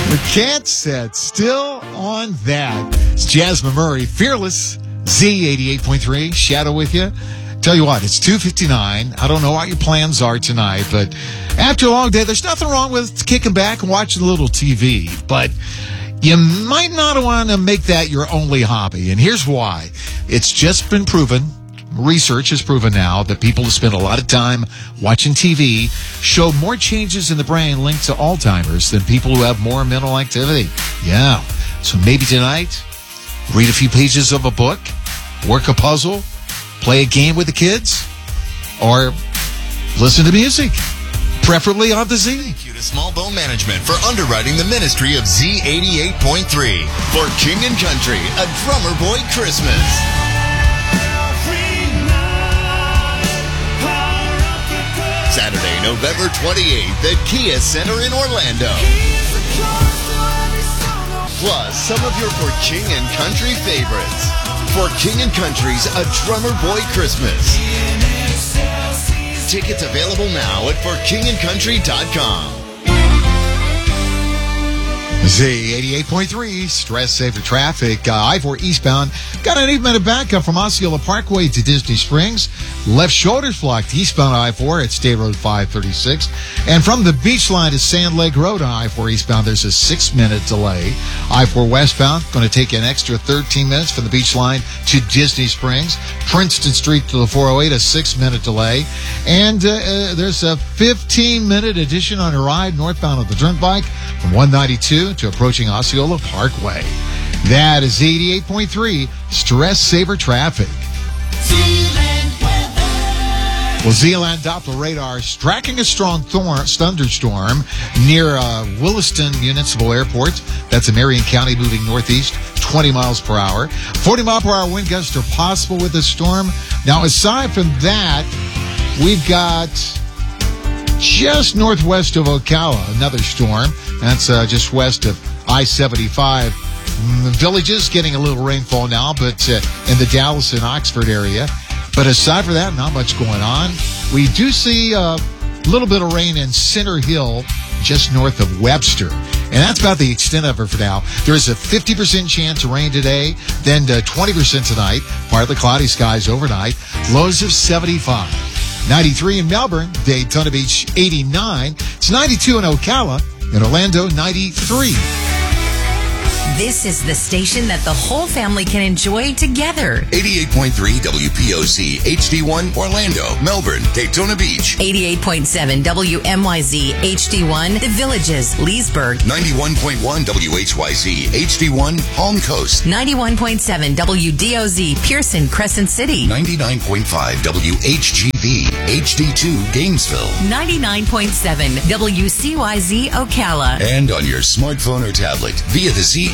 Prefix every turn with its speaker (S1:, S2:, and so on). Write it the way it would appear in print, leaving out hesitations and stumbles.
S1: We can't sit still on that. It's Jasmine Murray, Fearless, Z88.3, Shadow with you. Tell you what, it's 2:59. I don't know what your plans are tonight, but after a long day, there's nothing wrong with kicking back and watching a little TV. But you might not want to make that your only hobby. And here's why. It's just been proven. Research has proven now that people who spend a lot of time watching TV show more changes in the brain linked to Alzheimer's than people who have more mental activity. Yeah. So maybe tonight, read a few pages of a book, work a puzzle, play a game with the kids, or listen to music, preferably on the Z.
S2: Thank you to Small Bone Management for underwriting the ministry of Z88.3 for King and Country, a Drummer Boy Christmas. Saturday, November 28th at Kia Center in Orlando. Plus, some of your For King and Country favorites. For King and Country's A Drummer Boy Christmas. Tickets available now at forkingandcountry.com.
S1: Z88.3, stress saver traffic. I-4 eastbound. Got an 8-minute backup from Osceola Parkway to Disney Springs. Left shoulder's blocked eastbound I-4 at State Road 536. And from the beach line to Sand Lake Road on I-4 eastbound, there's a 6-minute delay. I-4 westbound, going to take an extra 13 minutes from the beach line to Disney Springs. Princeton Street to the 408, a 6-minute delay. And there's a 15-minute addition on a ride northbound of the Turnpike from 192 to approaching Osceola Parkway. That is 88.3 stress saver traffic. Well, Zealand Doppler radar is tracking a strong thunderstorm near Williston Municipal Airport. That's in Marion County, moving northeast, 20 miles per hour. 40-mile-per-hour wind gusts are possible with the storm. Now, aside from that, we've got just northwest of Ocala, another storm. That's just west of I-75. Villages getting a little rainfall now, but in the Dallas and Oxford area. But aside from that, not much going on. We do see a little bit of rain in Center Hill, just north of Webster. And that's about the extent of it for now. There is a 50% chance of rain today, then 20% tonight. Partly cloudy skies overnight. Lows of 75. 93 in Melbourne, Daytona Beach 89. It's 92 in Ocala. In Orlando, 93.
S3: This is the station that the whole family can enjoy together.
S2: 88.3 WPOC, HD1, Orlando, Melbourne, Daytona Beach.
S3: 88.7 WMYZ, HD1, The Villages, Leesburg.
S2: 91.1 WHYZ, HD1, Palm Coast.
S3: 91.7 WDOZ, Pearson, Crescent City.
S2: 99.5 WHGV, HD2, Gainesville.
S3: 99.7 WCYZ, Ocala.
S2: And on your smartphone or tablet via the Z